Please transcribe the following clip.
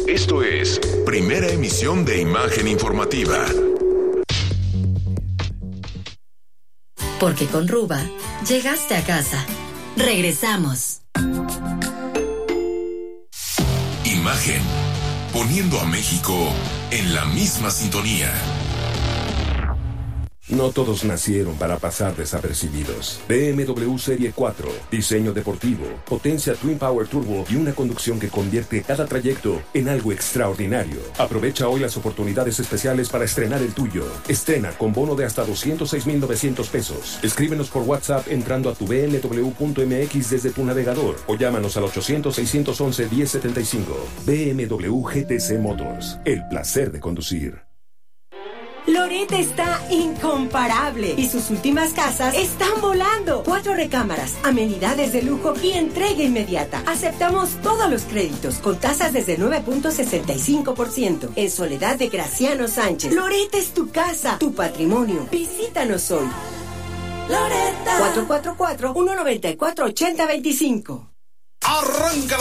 Esto es Primera Emisión de Imagen Informativa. Porque con Ruba llegaste a casa. Regresamos. Imagen, poniendo a México en la misma sintonía. No todos nacieron para pasar desapercibidos. BMW Serie 4, diseño deportivo, potencia Twin Power Turbo y una conducción que convierte cada trayecto en algo extraordinario. Aprovecha hoy las oportunidades especiales para estrenar el tuyo. Estrena con bono de hasta 206,900 pesos. Escríbenos por WhatsApp entrando a tu bmw.mx desde tu navegador o llámanos al 800-611-1075. BMW GTC Motors, el placer de conducir. Loret está incomparable y sus últimas casas están volando. 4 recámaras, amenidades de lujo y entrega inmediata. Aceptamos todos los créditos con tasas desde 9.65%. En Soledad de Graciano Sánchez. Loret es tu casa, tu patrimonio. Visítanos hoy. Loretta. 444-194-8025. Arranca